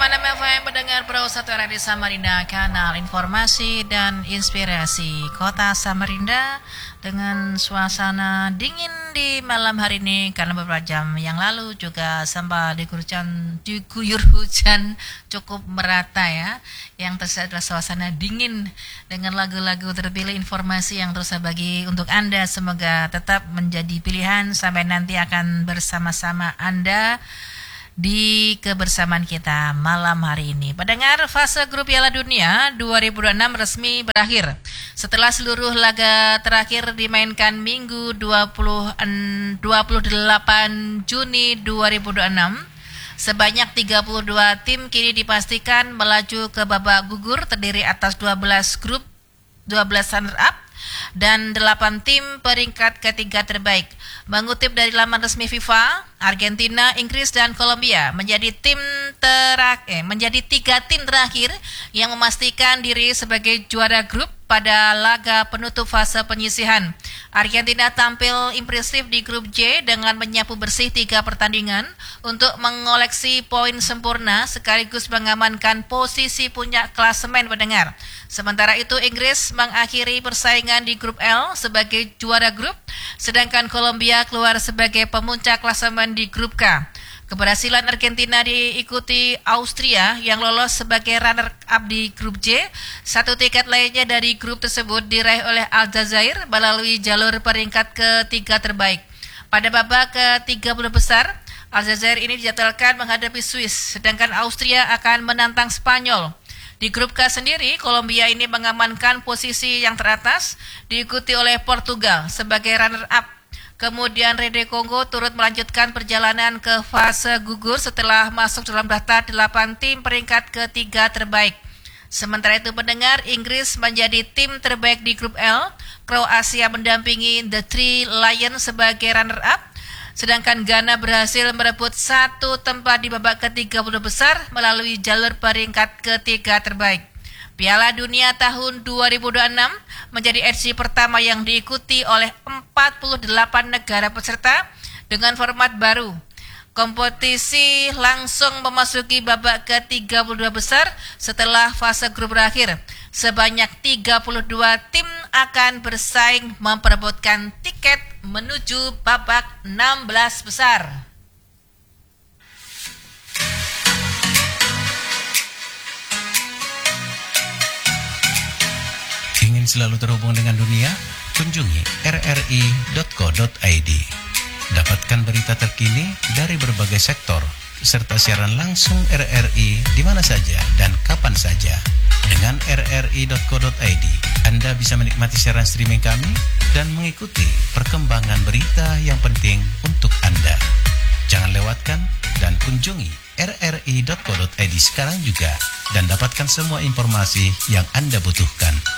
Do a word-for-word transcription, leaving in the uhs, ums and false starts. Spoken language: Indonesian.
enam F M pendengar Pro satu R R I Samarinda, kanal informasi dan inspirasi Kota Samarinda, dengan suasana dingin di malam hari ini karena beberapa jam yang lalu juga sempat diguyur hujan, diguyur hujan cukup merata ya. Yang terjadi adalah suasana dingin dengan lagu-lagu terpilih, informasi yang terus saya bagi untuk Anda. Semoga tetap menjadi pilihan sampai nanti akan bersama-sama Anda di kebersamaan kita malam hari ini. Pendengar, fase grup Piala Dunia dua ribu dua puluh enam resmi berakhir setelah seluruh laga terakhir dimainkan Minggu dua puluh delapan Juni dua ribu dua puluh enam. Sebanyak tiga puluh dua tim kini dipastikan melaju ke babak gugur, terdiri atas dua belas grup, dua belas runner up dan delapan tim peringkat ketiga terbaik. Mengutip dari laman resmi FIFA, Argentina, Inggris, dan Kolombia menjadi tim terakhir, eh, menjadi tiga tim terakhir yang memastikan diri sebagai juara grup pada laga penutup fase penyisihan. Argentina tampil impresif di grup J dengan menyapu bersih tiga pertandingan untuk mengoleksi poin sempurna sekaligus mengamankan posisi puncak klasemen pendengar. Sementara itu Inggris mengakhiri persaingan di grup L sebagai juara grup, sedangkan Kolombia keluar sebagai pemuncak klasemen di grup K. Keberhasilan Argentina diikuti Austria yang lolos sebagai runner-up di grup J. Satu tiket lainnya dari grup tersebut diraih oleh Aljazair melalui jalur peringkat ketiga terbaik. Pada babak ke tiga puluh besar, Aljazair ini dijadwalkan menghadapi Swiss, sedangkan Austria akan menantang Spanyol. Di grup K sendiri, Kolombia ini mengamankan posisi yang teratas, diikuti oleh Portugal sebagai runner-up. Kemudian Rede Kongo turut melanjutkan perjalanan ke fase gugur setelah masuk dalam daftar delapan tim peringkat ketiga terbaik. Sementara itu pendengar, Inggris menjadi tim terbaik di grup L, Kroasia mendampingi The Three Lions sebagai runner-up, sedangkan Ghana berhasil merebut satu tempat di babak ke tiga puluh besar melalui jalur peringkat ketiga terbaik. Piala Dunia tahun dua ribu dua puluh enam menjadi edisi pertama yang diikuti oleh empat puluh delapan negara peserta dengan format baru. Kompetisi langsung memasuki babak ke tiga puluh dua besar setelah fase grup berakhir. Sebanyak tiga puluh dua tim akan bersaing memperebutkan tiket menuju babak enam belas besar. Ingin selalu terhubung dengan dunia? Kunjungi r r i dot co dot i d. Dapatkan berita terkini dari berbagai sektor, serta siaran langsung R R I di mana saja dan kapan saja. Dengan r r i dot co dot i d, Anda bisa menikmati siaran streaming kami dan mengikuti perkembangan berita yang penting untuk Anda. Jangan lewatkan dan kunjungi r r i dot co dot i d sekarang juga dan dapatkan semua informasi yang Anda butuhkan.